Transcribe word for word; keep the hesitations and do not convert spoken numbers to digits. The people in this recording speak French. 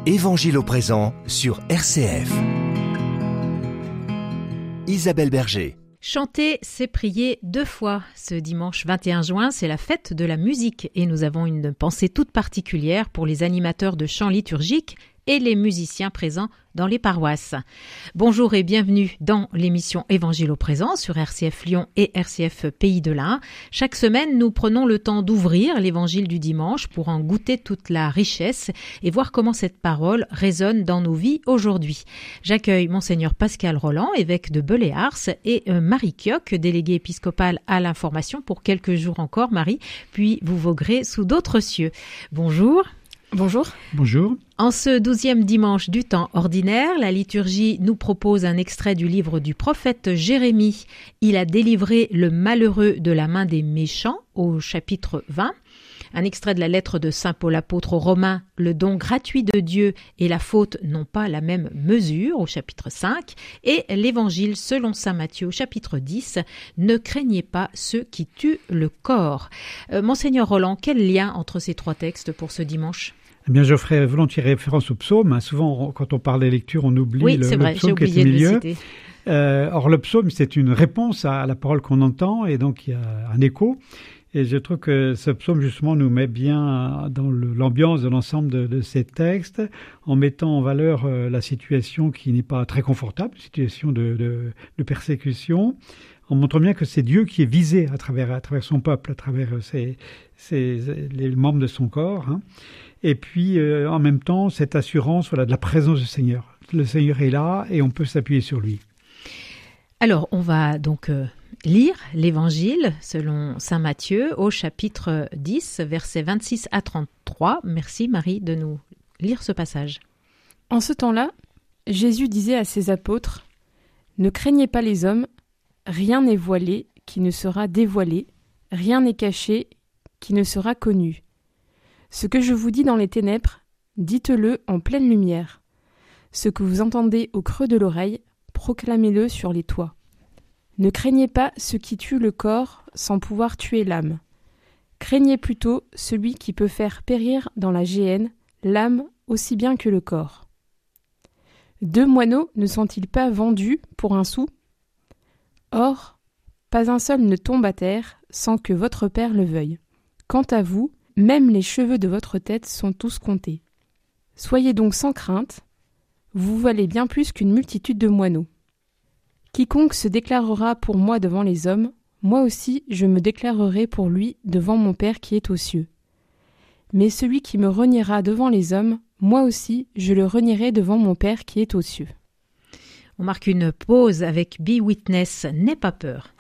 Évangile au présent sur R C F. Isabelle Berger. Chanter, c'est prier deux fois. Ce dimanche vingt et un juin, c'est la fête de la musique et nous avons une pensée toute particulière pour les animateurs de chants liturgiques et les musiciens présents dans les paroisses. Bonjour et bienvenue dans l'émission Évangile au présent sur R C F Lyon et R C F Pays de l'Ain. Chaque semaine, nous prenons le temps d'ouvrir l'évangile du dimanche pour en goûter toute la richesse et voir comment cette parole résonne dans nos vies aujourd'hui. J'accueille Monseigneur Pascal Roland, évêque de Belley-Ars, et Marie Kioch, déléguée épiscopale à l'information pour quelques jours encore, Marie, puis vous voguerez sous d'autres cieux. Bonjour. Bonjour. Bonjour. En ce douzième dimanche du temps ordinaire, la liturgie nous propose un extrait du livre du prophète Jérémie. Il a délivré le malheureux de la main des méchants au chapitre vingt. Un extrait de la lettre de saint Paul apôtre aux Romains, le don gratuit de Dieu et la faute n'ont pas la même mesure au chapitre cinq. Et l'évangile selon saint Matthieu au chapitre dix, ne craignez pas ceux qui tuent le corps. Euh, Monseigneur Roland, quel lien entre ces trois textes pour ce dimanche ? Eh bien, je ferai volontiers référence au psaume. Souvent, quand on parle des lectures, on oublie oui, le, c'est le vrai, psaume j'ai qui est au oublié milieu. De le citer. Euh, or, le psaume, c'est une réponse à la parole qu'on entend, et donc il y a un écho. Et je trouve que ce psaume, justement, nous met bien dans le, l'ambiance de l'ensemble de, de ces textes, en mettant en valeur euh, la situation qui n'est pas très confortable, situation de, de, de persécution, en montrant bien que c'est Dieu qui est visé à travers, à travers son peuple, à travers ses, ses, les membres de son corps. Hein. Et puis, euh, en même temps, cette assurance voilà, de la présence du Seigneur. Le Seigneur est là et on peut s'appuyer sur lui. Alors, on va donc euh, lire l'Évangile selon saint Matthieu au chapitre dix, versets vingt-six à trente-trois. Merci Marie de nous lire ce passage. En ce temps-là, Jésus disait à ses apôtres : « Ne craignez pas les hommes, rien n'est voilé qui ne sera dévoilé, rien n'est caché qui ne sera connu. Ce que je vous dis dans les ténèbres, dites-le en pleine lumière. Ce que vous entendez au creux de l'oreille, proclamez-le sur les toits. Ne craignez pas ceux qui tuent le corps sans pouvoir tuer l'âme. Craignez plutôt celui qui peut faire périr dans la géhenne l'âme aussi bien que le corps. Deux moineaux ne sont-ils pas vendus pour un sou ? Or, pas un seul ne tombe à terre sans que votre Père le veuille. Quant à vous, même les cheveux de votre tête sont tous comptés. Soyez donc sans crainte, vous valez bien plus qu'une multitude de moineaux. Quiconque se déclarera pour moi devant les hommes, moi aussi je me déclarerai pour lui devant mon Père qui est aux cieux. Mais celui qui me reniera devant les hommes, moi aussi je le renierai devant mon Père qui est aux cieux. » On marque une pause avec Be Witness, n'aie pas peur.